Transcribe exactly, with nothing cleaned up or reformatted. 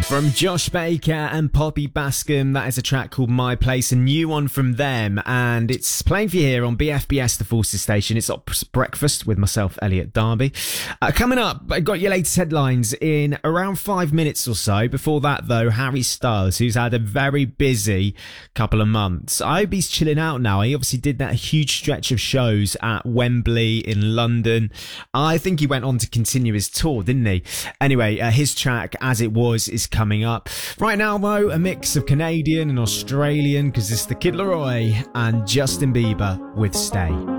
From Josh Baker and Poppy Bascom, that is a track called My Place, a new one from them, and it's playing for you here on B F B S, the Forces Station. It's Ops Breakfast with myself, Elliot Darby. Uh, coming up, I got your latest headlines in around five minutes or so. Before that, though, Harry Styles, who's had a very busy couple of months. I hope he's chilling out now. He obviously did that huge stretch of shows at Wembley in London. I think he went on to continue his tour, didn't he? Anyway, uh, his track, As It Was, is coming up. Right now, though, a mix of Canadian and Australian, because it's the Kid Laroi and Justin Bieber with Stay.